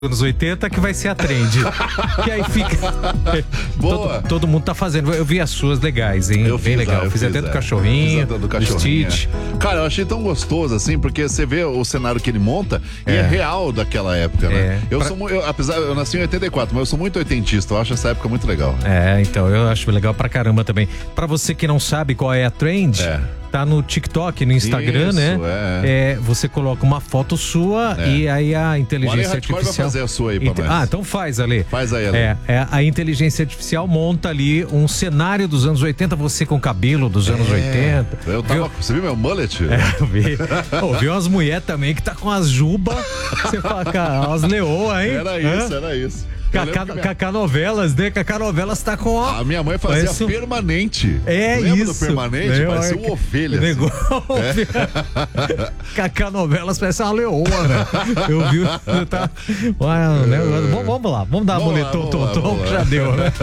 anos 80 que vai ser a trend. Que aí fica. Boa. Todo mundo tá fazendo. Eu vi as suas legais, hein? Bem legal. Eu fiz até do cachorrinho, do Stitch. Cara, eu achei tão gostoso assim, porque você vê o cenário que ele monta e é real daquela época, né? Apesar, eu nasci em 84, mas eu sou muito oitentista. Eu acho essa época muito legal. Então eu acho legal pra caramba também. Pra você que não sabe qual é a trend. Tá no TikTok, no Instagram, isso, né? Você coloca uma foto sua e aí a inteligência artificial vai fazer a sua aí pra nós. Então faz, Ale. Faz aí, Ale. A inteligência artificial monta ali um cenário dos anos 80, você com cabelo dos anos 80. Você viu meu mullet? Eu vi. Vi umas mulheres também que tá com as jubas. Você fala, cara, umas leoas, hein? Era isso. Cacá Novelas, né? Cacá Novelas tá com a minha mãe fazia permanente. Lembra isso. Do permanente? Parecia uma ovelha. Cacá Novelas parece uma leoa, né? Eu vi. Vamos lá, vamos dar moletom, que já deu, né?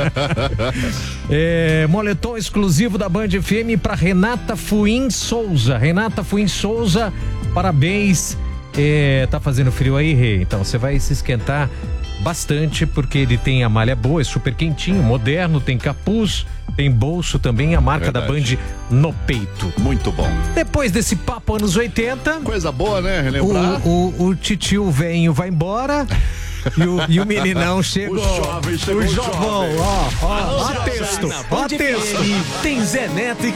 Moletom exclusivo da Band FM pra Renata Fuim Souza. Renata Fuim Souza, parabéns. Tá fazendo frio aí, Rê? Então você vai se esquentar bastante, porque ele tem a malha boa, é super quentinho, moderno, tem capuz, tem bolso também, a marca da Band no peito. Muito bom. Depois desse papo anos 80... Coisa boa, né? Relembrar. O titio velho vai embora... E o meninão chegou. O jovem chegou. O jovão, ó texto. Tem Zé Neto e